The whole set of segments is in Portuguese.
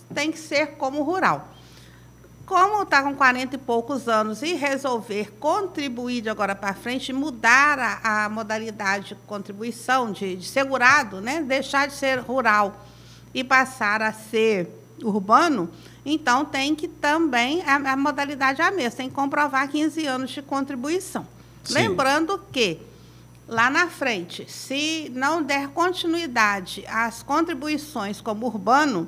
tem que ser como rural. Como está com 40 e poucos anos e resolver contribuir de agora para frente, mudar a modalidade de contribuição, de segurado, né? Deixar de ser rural e passar a ser urbano, então tem que também, a modalidade é a mesma, tem que comprovar 15 anos de contribuição. Sim. Lembrando que, lá na frente, se não der continuidade às contribuições como urbano,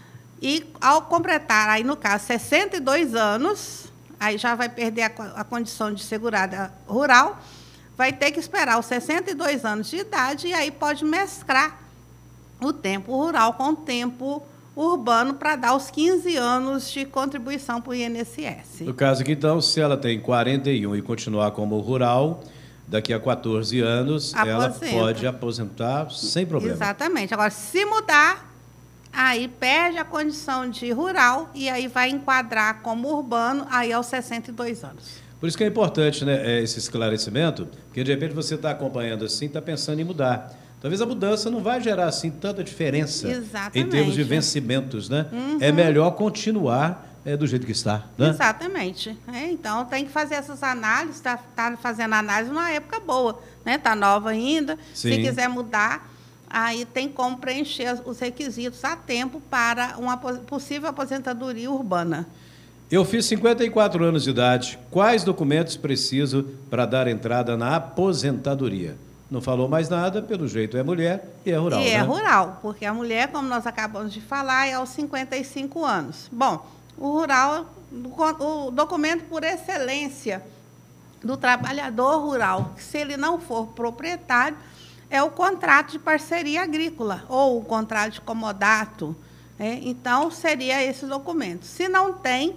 e ao completar, aí no caso, 62 anos, aí já vai perder a condição de segurada rural, vai ter que esperar os 62 anos de idade e aí pode mesclar o tempo rural com o tempo urbano para dar os 15 anos de contribuição para o INSS. No caso aqui, então, se ela tem 41 e continuar como rural, daqui a 14 anos, ela pode aposentar sem problema. Exatamente. Agora, se mudar, aí perde a condição de rural e aí vai enquadrar como urbano aí aos 62 anos. Por isso que é importante, né, esse esclarecimento, porque de repente você está acompanhando assim, está pensando em mudar. Talvez a mudança não vai gerar assim tanta diferença. Exatamente. Em termos de vencimentos, né? Uhum. É melhor continuar do jeito que está, né? Exatamente. Então, tem que fazer essas análises, está fazendo análise numa época boa, né? Está nova ainda. Sim. Se quiser mudar, aí tem como preencher os requisitos a tempo para uma possível aposentadoria urbana. Eu fiz 54 anos de idade. Quais documentos preciso para dar entrada na aposentadoria? Não falou mais nada, pelo jeito é mulher e é rural, E é né? rural, porque a mulher, como nós acabamos de falar, é aos 55 anos. Bom, o rural, o documento por excelência do trabalhador rural, que se ele não for proprietário, é o contrato de parceria agrícola ou o contrato de comodato. Então, seria esse documento. Se não tem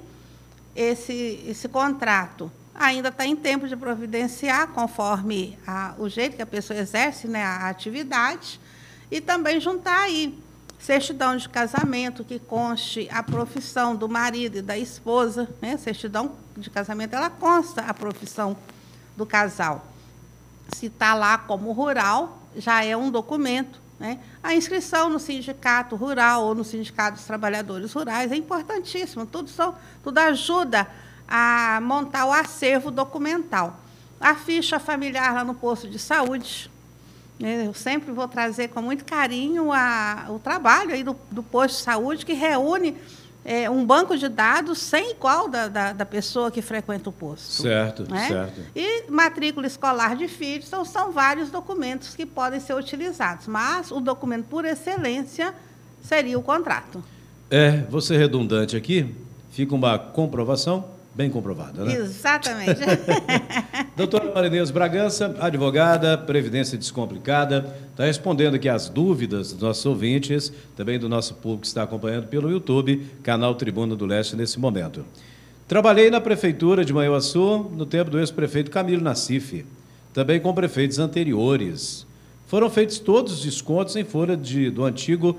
esse contrato, ainda está em tempo de providenciar, conforme o jeito que a pessoa exerce, né, a atividade, e também juntar aí certidão de casamento, que conste a profissão do marido e da esposa, né? Certidão de casamento, ela consta a profissão do casal. Se está lá como rural, já é um documento, né? A inscrição no sindicato rural ou no sindicato dos trabalhadores rurais é importantíssimo, tudo ajuda a montar o acervo documental. A ficha familiar lá no posto de saúde, eu sempre vou trazer com muito carinho o trabalho aí do posto de saúde, que reúne um banco de dados sem igual da pessoa que frequenta o posto. Certo, né? Certo. E matrícula escolar de filhos, então são vários documentos que podem ser utilizados, mas o documento por excelência seria o contrato. Vou ser redundante aqui, fica uma comprovação bem comprovada, né? Exatamente. Doutora Marinês Bragança, advogada, Previdência Descomplicada, está respondendo aqui as dúvidas dos nossos ouvintes, também do nosso público que está acompanhando pelo YouTube, canal Tribuna do Leste, nesse momento. Trabalhei na Prefeitura de Manhuaçu, no tempo do ex-prefeito Camilo Nassif, também com prefeitos anteriores. Foram feitos todos os descontos em folha do antigo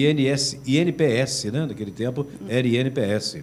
INPS, né? Naquele tempo era INPS.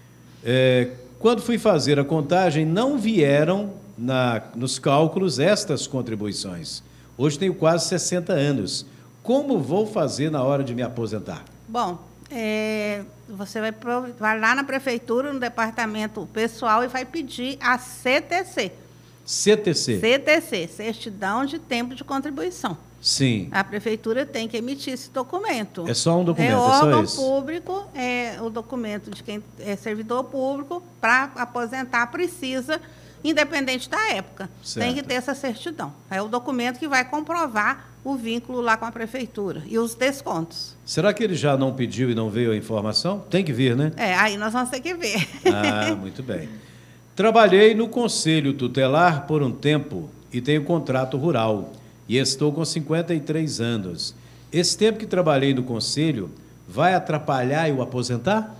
Quando fui fazer a contagem, não vieram nos cálculos estas contribuições. Hoje tenho quase 60 anos. Como vou fazer na hora de me aposentar? Bom, você vai lá na prefeitura, no departamento pessoal, e vai pedir a CTC. CTC? CTC, Certidão de Tempo de Contribuição. Sim. A prefeitura tem que emitir esse documento. É só um documento, é órgão isso? público, o documento de quem é servidor público, para aposentar precisa, independente da época. Certo. Tem que ter essa certidão. É o documento que vai comprovar o vínculo lá com a prefeitura e os descontos. Será que ele já não pediu e não veio a informação? Tem que vir, né? Aí nós vamos ter que ver. Muito bem. Trabalhei no Conselho Tutelar por um tempo e tenho contrato rural. E estou com 53 anos. Esse tempo que trabalhei no Conselho vai atrapalhar eu aposentar?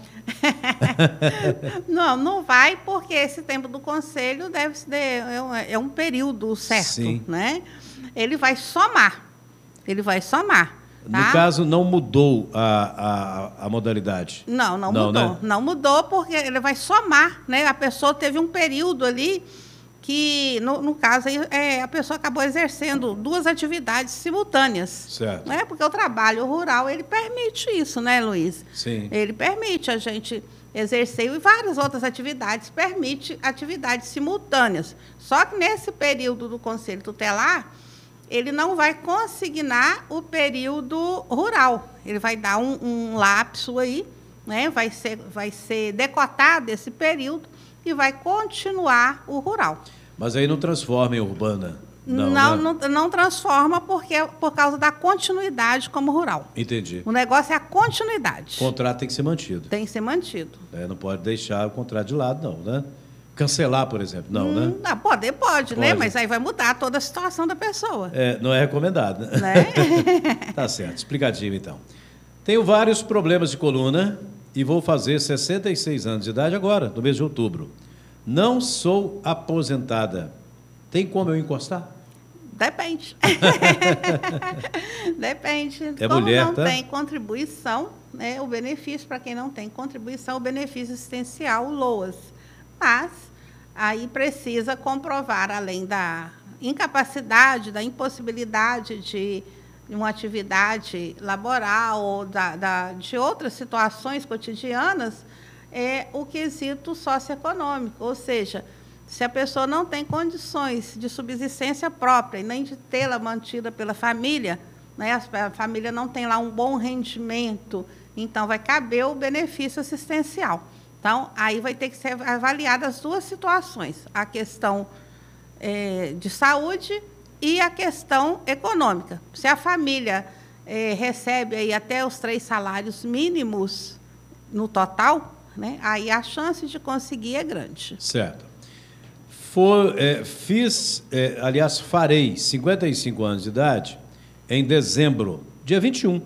Não vai, porque esse tempo do Conselho é um período certo. Sim. Né? Ele vai somar. Tá? No caso, não mudou a modalidade? Não mudou. Né? Não mudou, porque ele vai somar. Né? A pessoa teve um período ali que, no caso, aí, a pessoa acabou exercendo 2 atividades simultâneas. Certo. Né? Porque o trabalho rural, ele permite isso, né, Luiz? Sim. Ele permite a gente exercer, e várias outras atividades, permite atividades simultâneas. Só que nesse período do Conselho Tutelar, ele não vai consignar o período rural. Ele vai dar um lapso aí, né? Vai ser decotado esse período e vai continuar o rural. Mas aí não transforma em urbana? Não transforma por causa da continuidade como rural. Entendi. O negócio é a continuidade. O contrato tem que ser mantido. Tem que ser mantido. Não pode deixar o contrato de lado, não, né? Cancelar, por exemplo, não, né? Pode, né? Mas aí vai mudar toda a situação da pessoa. Não é recomendado, né? Tá certo, explicativo, então. Tenho vários problemas de coluna e vou fazer 66 anos de idade agora, no mês de outubro. Não sou aposentada. Tem como eu encostar? Depende. Depende. É como mulher, não tá? tem contribuição, né? O benefício, para quem não tem contribuição, o benefício assistencial, o LOAS. Mas aí precisa comprovar, além da incapacidade, da impossibilidade de uma atividade laboral ou de outras situações cotidianas, o quesito socioeconômico, ou seja, se a pessoa não tem condições de subsistência própria e nem de tê-la mantida pela família, né, a família não tem lá um bom rendimento, então vai caber o benefício assistencial. Então, aí vai ter que ser avaliadas as 2 situações, a questão de saúde e a questão econômica. Se a família recebe aí até os 3 salários mínimos no total, né, aí a chance de conseguir é grande. Certo. Farei 55 anos de idade em dezembro, dia 21,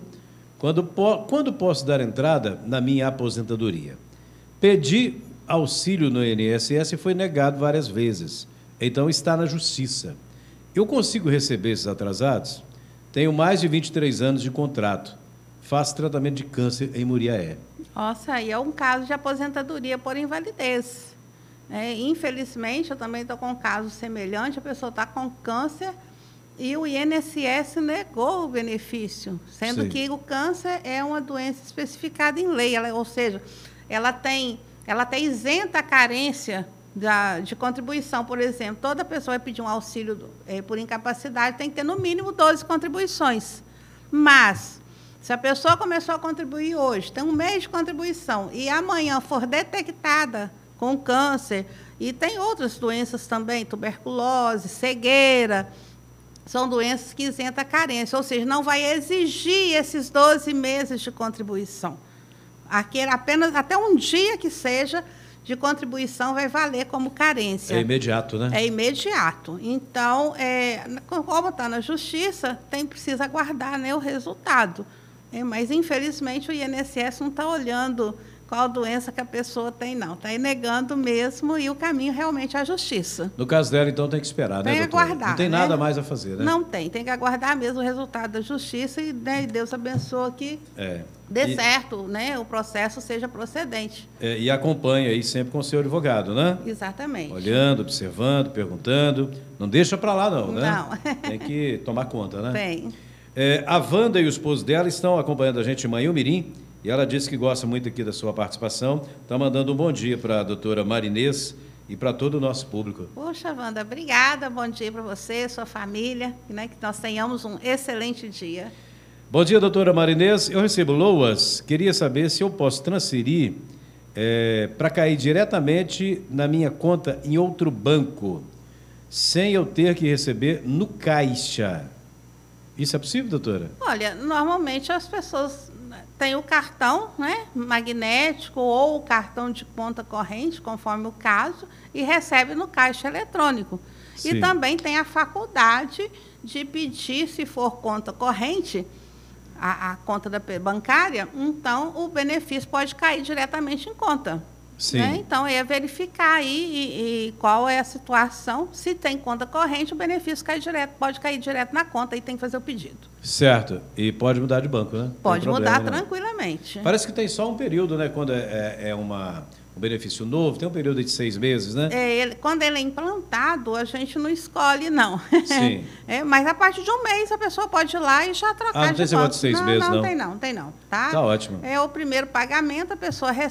quando posso dar entrada na minha aposentadoria. Pedi auxílio no INSS e foi negado várias vezes. Então, está na justiça. Eu consigo receber esses atrasados? Tenho mais de 23 anos de contrato. Faço tratamento de câncer em Muriaé. Nossa, aí é um caso de aposentadoria por invalidez. Infelizmente, eu também estou com um caso semelhante. A pessoa está com câncer e o INSS negou o benefício, sendo Sim. que o câncer é uma doença especificada em lei. Ou seja, ela tem isenta a carência de contribuição. Por exemplo, toda pessoa vai pedir um auxílio por incapacidade, tem que ter no mínimo 12 contribuições. Mas, se a pessoa começou a contribuir hoje, tem um mês de contribuição, e amanhã for detectada com câncer, e tem outras doenças também, tuberculose, cegueira, são doenças que isentam a carência, ou seja, não vai exigir esses 12 meses de contribuição. Apenas até um dia que seja de contribuição vai valer como carência. É imediato, né? É imediato. Então, como está na justiça, precisa aguardar, né, o resultado. Mas, infelizmente, o INSS não está olhando qual doença que a pessoa tem, não. Está negando mesmo, e o caminho realmente é a justiça. No caso dela, então, tem que esperar, né, doutora? Tem que aguardar. Não tem nada mais a fazer, né? Não tem que aguardar mesmo o resultado da justiça e, né, Deus abençoe que dê certo, né, o processo seja procedente. E acompanha aí sempre com o seu advogado, né? Exatamente. Olhando, observando, perguntando. Não deixa para lá, não, né? Não. Tem que tomar conta, né? Tem. A Wanda e o esposo dela estão acompanhando a gente em Manhumirim, e ela disse que gosta muito aqui da sua participação. Está mandando um bom dia para a doutora Marinês e para todo o nosso público. Poxa, Wanda, obrigada. Bom dia para você, sua família, né, que nós tenhamos um excelente dia. Bom dia, doutora Marinês. Eu recebo LOAS. Queria saber se eu posso transferir para cair diretamente na minha conta em outro banco, sem eu ter que receber no caixa. Isso é possível, doutora? Olha, normalmente as pessoas têm o cartão, né, magnético ou o cartão de conta corrente, conforme o caso, e recebe no caixa eletrônico. Sim. E também tem a faculdade de pedir, se for conta corrente, a conta bancária, então o benefício pode cair diretamente em conta. Sim. Né? Então, é verificar aí e qual é a situação. Se tem conta corrente, o benefício pode cair direto na conta e tem que fazer o pedido. Certo. E pode mudar de banco, né? Pode mudar tranquilamente. Parece que tem só um período, né? Quando um benefício novo, tem um período de 6 meses, né? Quando ele é implantado, a gente não escolhe, não. Sim. Mas a partir de um mês, a pessoa pode ir lá e já trocar não tem esse negócio de 6 meses, não? Não tem não. Tá? Tá ótimo. É o primeiro pagamento, a pessoa